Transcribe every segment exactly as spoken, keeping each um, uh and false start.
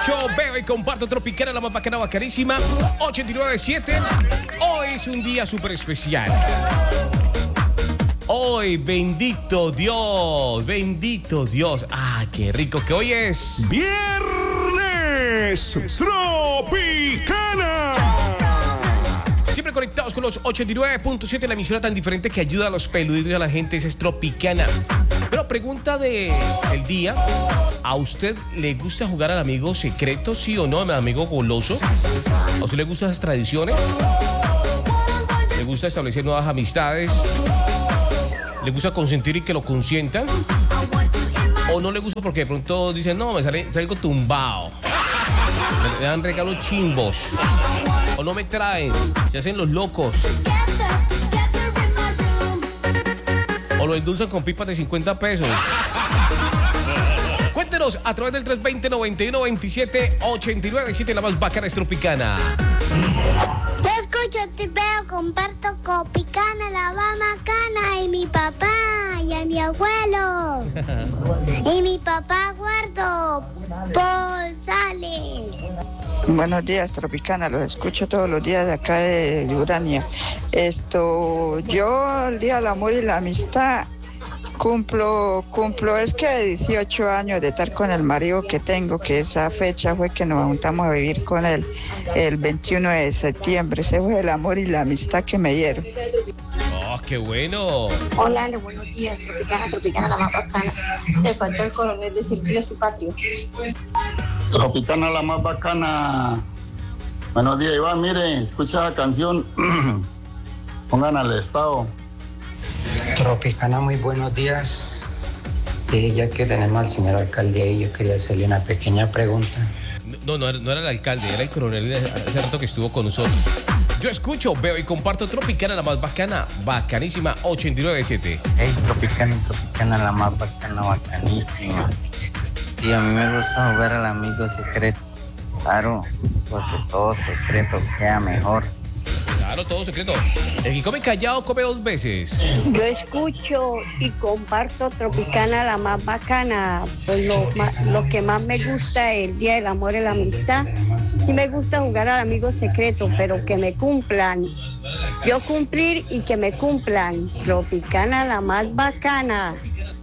escucho, veo y comparto Tropicana, la más bacana, bacanísima. ochenta y nueve punto siete. Hoy es un día súper especial. Hoy, bendito Dios, bendito Dios. Ah, qué rico que hoy es Viernes Tropicana. Siempre conectados con los ochenta y nueve punto siete, la emisora tan diferente que ayuda a los peluditos y a la gente, esa es Tropicana. Pero pregunta del día, ¿a usted le gusta jugar al amigo secreto, sí o no, al amigo goloso? ¿A usted le gustan esas tradiciones? ¿Le gusta establecer nuevas amistades? ¿Le gusta consentir y que lo consientan? ¿O no le gusta porque de pronto dicen, no, me sale, salgo tumbado? Me dan regalos chimbos. O no me traen, se hacen los locos. O lo endulzan con pipas de cincuenta pesos. Cuéntenos a través del tres dos cero, noventa y uno veintisiete, ochenta y nueve siete, la más bacana es Tropicana. Yo escucho, te veo, comparto Tropicana, la más bacana, y mi papá, y a mi abuelo. Y mi papá Guardo, Paul Sales. Buenos días, Tropicana, los escucho todos los días de acá de Urania. Esto, yo el Día del Amor y la Amistad cumplo, cumplo es que dieciocho años de estar con el marido que tengo, que esa fecha fue que nos juntamos a vivir con él, el veintiuno de septiembre, ese fue el amor y la amistad que me dieron. ¡Oh, qué bueno! Hola, Ale, buenos días, Tropicana, Tropicana, la más bacana. Le faltó el coronel decir que es su patrio. Tropicana, la más bacana. Buenos días, Iván. Mire, escucha la canción. Pongan al Estado. Tropicana, muy buenos días. Eh, ya que tenemos al señor alcalde ahí, yo quería hacerle una pequeña pregunta. No, no, no era el alcalde, era el coronel de hace rato que estuvo con nosotros. Yo escucho, veo y comparto Tropicana, la más bacana, bacanísima, ochenta y nueve punto siete. Hey, Tropicana, Tropicana, la más bacana, bacanísima. Sí, a mí me gusta jugar al amigo secreto. Claro, porque todo secreto queda mejor. Claro, todo secreto. El que come callado come dos veces. Yo escucho y comparto Tropicana, la más bacana. Pues lo, lo que más me gusta es el Día del Amor y la Amistad. Sí me gusta jugar al amigo secreto, pero que me cumplan. Yo cumplir y que me cumplan. Tropicana, la más bacana.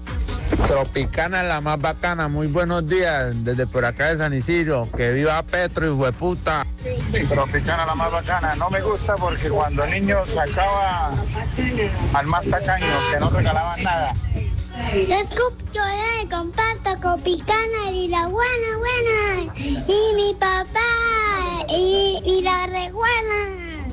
Tropicana, la más bacana, muy buenos días, desde por acá de San Isidro, que viva Petro, hijo de puta. Tropicana, la más bacana, no me gusta porque cuando el niño sacaba al más tacaño, que no regalaban nada. Yo escucho, eh, comparto Tropicana y la buena, buena, y mi papá, y, y la re buena.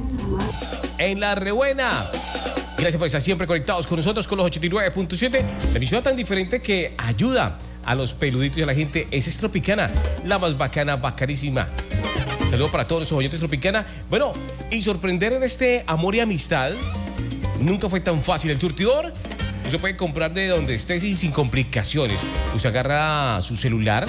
En la rebuena. Gracias por estar siempre conectados con nosotros con los ochenta y nueve punto siete. La emisión tan diferente que ayuda a los peluditos y a la gente. Esa es Tropicana, la más bacana, bacanísima. Saludos para todos los oyentes Tropicana. Bueno, y sorprender en este amor y amistad nunca fue tan fácil. El surtidor usted puede comprar de donde esté sin, sin complicaciones. Usted agarra su celular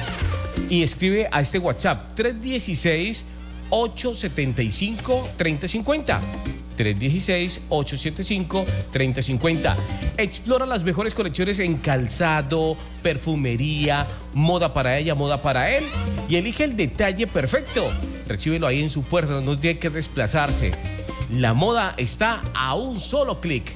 y escribe a este WhatsApp tres uno seis, ocho siete cinco, tres cero cinco cero. tres uno seis, ocho siete cinco, tres cero cinco cero. Explora las mejores colecciones en calzado, perfumería, moda para ella, moda para él, y elige el detalle perfecto. Recíbelo ahí en su puerta, no tiene que desplazarse. La moda está a un solo clic.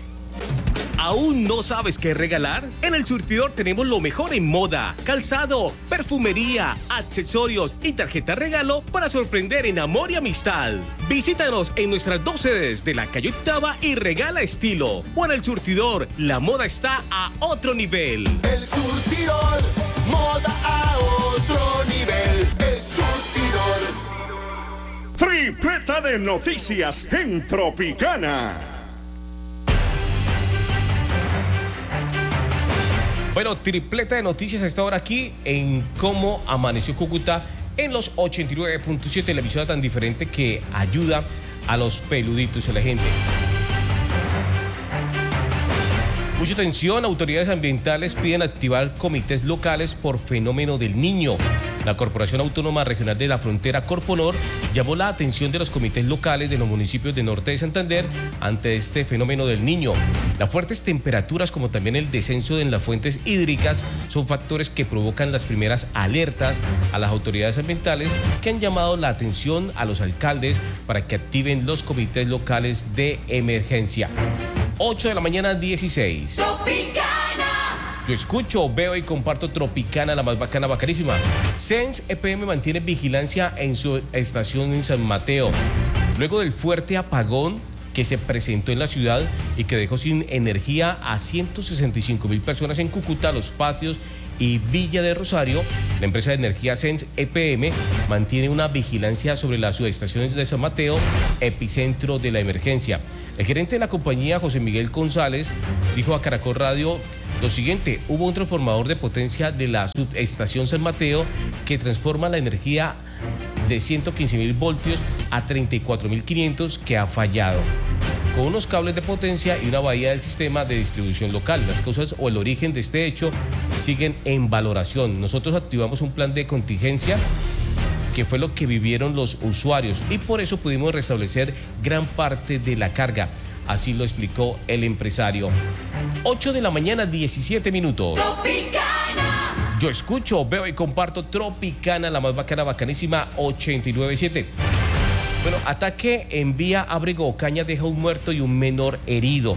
¿Aún no sabes qué regalar? En El Surtidor tenemos lo mejor en moda, calzado, perfumería, accesorios y tarjeta regalo para sorprender en amor y amistad. Visítanos en nuestras dos sedes de la calle Octava y regala estilo. O en El Surtidor, la moda está a otro nivel. El Surtidor, moda a otro nivel. El Surtidor. Tripleta de noticias en Tropicana. Bueno, tripleta de noticias a esta hora aquí en Cómo Amaneció Cúcuta en los ochenta y nueve punto siete, la emisora tan diferente que ayuda a los peluditos y a la gente. Mucha atención, autoridades ambientales piden activar comités locales por fenómeno del Niño. La Corporación Autónoma Regional de la Frontera, Corponor, llamó la atención de los comités locales de los municipios de Norte de Santander ante este fenómeno del Niño. Las fuertes temperaturas, como también el descenso en las fuentes hídricas, son factores que provocan las primeras alertas a las autoridades ambientales, que han llamado la atención a los alcaldes para que activen los comités locales de emergencia. ocho de la mañana, dieciséis. Tropicana. Yo escucho, veo y comparto Tropicana, la más bacana, bacanísima. Sens E P M mantiene vigilancia en su estación en San Mateo. Luego del fuerte apagón que se presentó en la ciudad y que dejó sin energía a ciento sesenta y cinco mil personas en Cúcuta, Los Patios y Villa de Rosario, la empresa de energía Sens E P M mantiene una vigilancia sobre las subestaciones de San Mateo, epicentro de la emergencia. El gerente de la compañía, José Miguel González, dijo a Caracol Radio lo siguiente: hubo un transformador de potencia de la subestación San Mateo que transforma la energía de ciento quince mil voltios a treinta y cuatro mil quinientos que ha fallado, con unos cables de potencia y una bahía del sistema de distribución local. Las causas o el origen de este hecho siguen en valoración. Nosotros activamos un plan de contingencia, que fue lo que vivieron los usuarios, y por eso pudimos restablecer gran parte de la carga. Así lo explicó el empresario. ocho de la mañana, diecisiete minutos. Tropicana. Yo escucho, veo y comparto Tropicana, la más bacana, bacanísima, ochenta y nueve punto siete. Bueno, ataque en vía Ábrego Ocaña deja un muerto y un menor herido.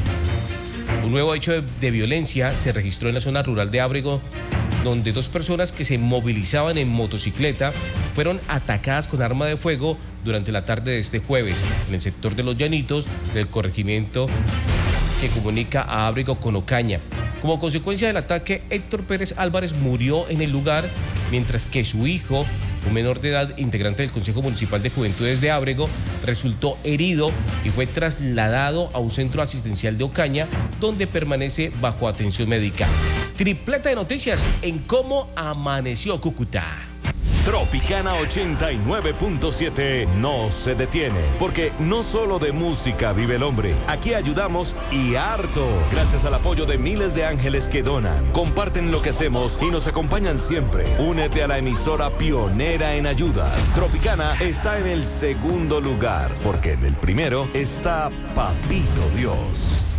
Un nuevo hecho de, de violencia se registró en la zona rural de Ábrego, donde dos personas que se movilizaban en motocicleta fueron atacadas con arma de fuego durante la tarde de este jueves en el sector de Los Llanitos del corregimiento que comunica a Ábrego con Ocaña. Como consecuencia del ataque, Héctor Pérez Álvarez murió en el lugar, mientras que su hijo, un menor de edad, integrante del Consejo Municipal de Juventudes de Ábrego, resultó herido y fue trasladado a un centro asistencial de Ocaña, donde permanece bajo atención médica. Tripleta de noticias en cómo amaneció Cúcuta. Tropicana ochenta y nueve punto siete no se detiene, porque no solo de música vive el hombre. Aquí ayudamos y harto, gracias al apoyo de miles de ángeles que donan, comparten lo que hacemos y nos acompañan siempre. Únete a la emisora pionera en ayudas. Tropicana está en el segundo lugar, porque en el primero está Papito Dios.